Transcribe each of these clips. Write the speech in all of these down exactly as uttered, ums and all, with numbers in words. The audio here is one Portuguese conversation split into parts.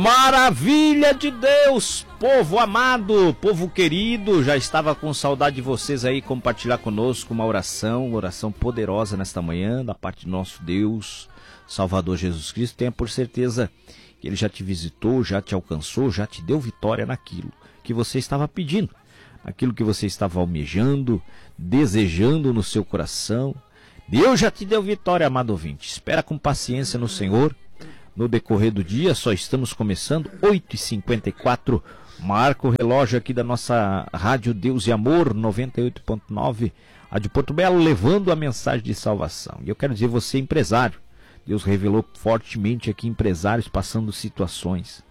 Maravilha de Deus, povo amado, povo querido, já estava com saudade de vocês aí, compartilhar conosco uma oração, uma oração poderosa nesta manhã, da parte do nosso Deus, Salvador Jesus Cristo. Tenha por certeza que Ele já te visitou, já te alcançou, já te deu vitória naquilo que você estava pedindo, naquilo que você estava almejando, desejando no seu coração. Deus já te deu vitória, amado ouvinte. Espera com paciência no Senhor. No decorrer do dia, só estamos começando, oito e cinquenta e quatro, marca o relógio aqui da nossa Rádio Deus e Amor, noventa e oito ponto nove, a de Porto Belo, levando a mensagem de salvação. E eu quero dizer, você empresário, Deus revelou fortemente aqui empresários passando situações.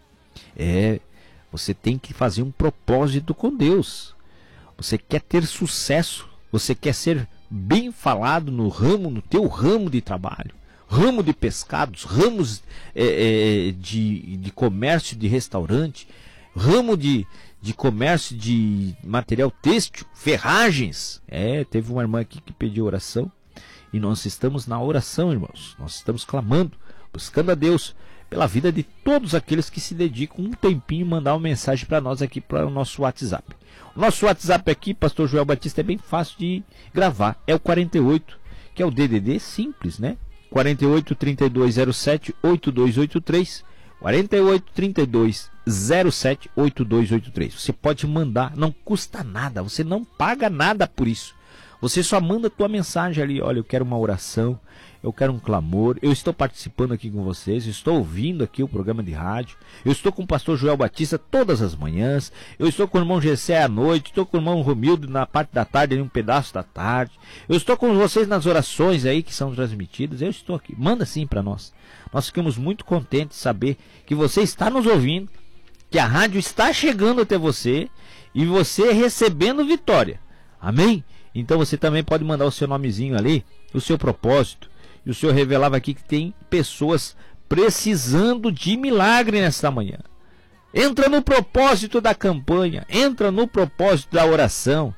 É, você tem que fazer um propósito com Deus. Você quer ter sucesso, você quer ser bem falado no ramo, no teu ramo de trabalho. Ramo de pescados, ramos é, é, de, de comércio de restaurante, ramo de, de comércio de material têxtil, ferragens. É, teve uma irmã aqui que pediu oração e nós estamos na oração, irmãos. Nós estamos clamando, buscando a Deus pela vida de todos aqueles que se dedicam um tempinho mandar uma mensagem para nós aqui para o nosso WhatsApp. O nosso WhatsApp aqui, Pastor Joel Batista, é bem fácil de gravar. É o quarenta e oito, que é o D D D simples, né? quarenta e oito, trinta e dois zero sete, oito dois oito três, quarenta e oito, trinta e dois zero sete, oito dois oito três. Você pode mandar, não custa nada, você não paga nada por isso. Você só manda a tua mensagem ali, olha, eu quero uma oração, eu quero um clamor, eu estou participando aqui com vocês, estou ouvindo aqui o programa de rádio, eu estou com o pastor Joel Batista todas as manhãs, eu estou com o irmão Gessé à noite, estou com o irmão Romildo na parte da tarde, em um pedaço da tarde, eu estou com vocês nas orações aí que são transmitidas, eu estou aqui, manda sim para nós. Nós ficamos muito contentes de saber que você está nos ouvindo, que a rádio está chegando até você e você recebendo vitória, amém? Então você também pode mandar o seu nomezinho ali, o seu propósito. E o Senhor revelava aqui que tem pessoas precisando de milagre nesta manhã. Entra no propósito da campanha, entra no propósito da oração.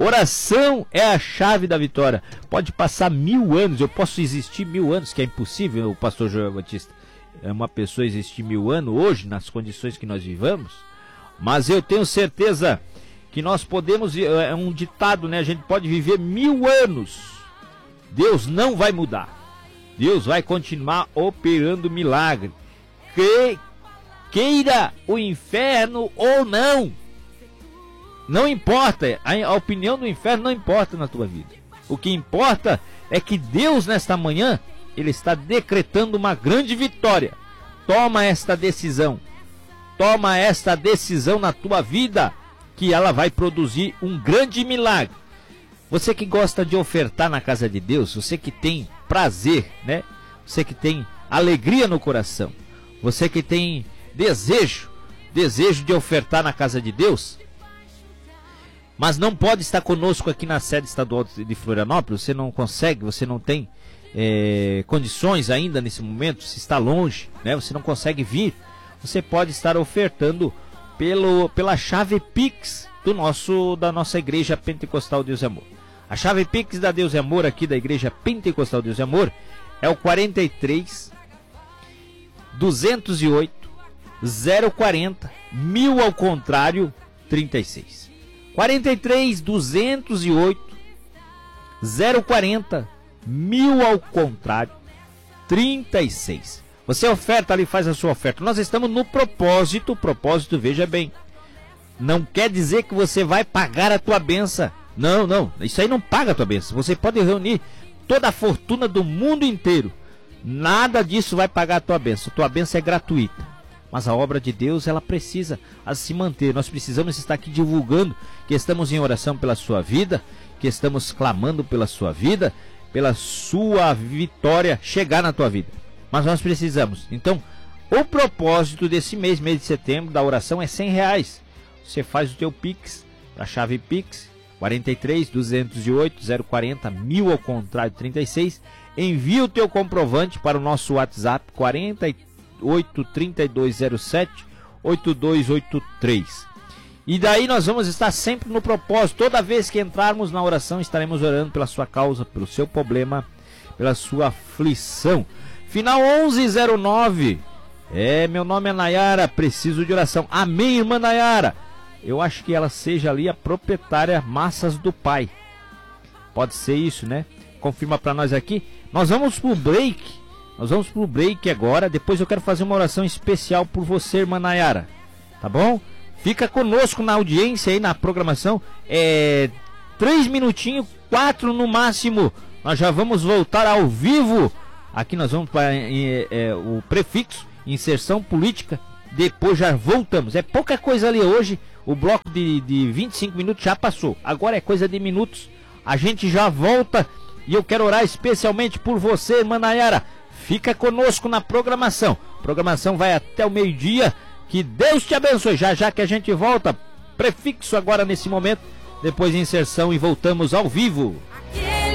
Oração é a chave da vitória. Pode passar mil anos, eu posso existir mil anos, que é impossível, o pastor Joel Batista. É uma pessoa existir mil anos hoje, nas condições que nós vivamos. Mas eu tenho certeza que nós podemos, é um ditado, né? A gente pode viver mil anos. Deus não vai mudar. Deus vai continuar operando milagre. Que, queira o inferno ou não. Não importa. A, a opinião do inferno não importa na tua vida. O que importa é que Deus nesta manhã, Ele está decretando uma grande vitória. Toma esta decisão. Toma esta decisão na tua vida, que ela vai produzir um grande milagre. Você que gosta de ofertar na casa de Deus, você que tem prazer, né? Você que tem alegria no coração, você que tem desejo, desejo de ofertar na casa de Deus, mas não pode estar conosco aqui na sede estadual de Florianópolis, você não consegue, você não tem é, condições ainda nesse momento, se está longe, né? Você não consegue vir, você pode estar ofertando Pelo, pela chave Pix do nosso, da nossa Igreja Pentecostal Deus e Amor. A chave Pix da Deus e Amor aqui da Igreja Pentecostal Deus e Amor é o quarenta e três, duzentos e oito, zero quarenta, mil ao contrário, trinta e seis. quarenta e três, duzentos e oito, zero quarenta, mil ao contrário, trinta e seis. Você oferta ali, faz a sua oferta. Nós estamos no propósito, propósito, veja bem. Não quer dizer que você vai pagar a tua benção. Não, não, isso aí não paga a tua benção. Você pode reunir toda a fortuna do mundo inteiro. Nada disso vai pagar a tua benção. Tua benção é gratuita. Mas a obra de Deus, ela precisa se manter. Nós precisamos estar aqui divulgando que estamos em oração pela sua vida, que estamos clamando pela sua vida, pela sua vitória chegar na tua vida. Mas nós precisamos. Então, o propósito desse mês, mês de setembro, da oração é cem reais. Você faz o teu Pix, a chave Pix, quarenta e três, duzentos e oito, zero quarenta, mil ao contrário, trinta e seis. Envia o teu comprovante para o nosso WhatsApp, quarenta e oito, trinta e dois zero sete, oito dois oito três. E daí nós vamos estar sempre no propósito. Toda vez que entrarmos na oração, estaremos orando pela sua causa, pelo seu problema, pela sua aflição. Final onze zero nove. É, meu nome é Nayara, preciso de oração. Amém, irmã Nayara. Eu acho que ela seja ali a proprietária Massas do Pai. Pode ser isso, né? Confirma pra nós aqui. Nós vamos pro break. Nós vamos pro break agora. Depois eu quero fazer uma oração especial por você, irmã Nayara. Tá bom? Fica conosco na audiência aí, na programação. É... Três minutinhos, quatro no máximo. Nós já vamos voltar ao vivo. Aqui nós vamos para é, é, o prefixo, inserção política. Depois já voltamos. É pouca coisa ali hoje. O bloco de, de vinte e cinco minutos já passou. Agora é coisa de minutos. A gente já volta. E eu quero orar especialmente por você, irmã Nayara. Fica conosco na programação. A programação vai até o meio-dia. Que Deus te abençoe. Já já que a gente volta. Prefixo agora nesse momento. Depois inserção e voltamos ao vivo.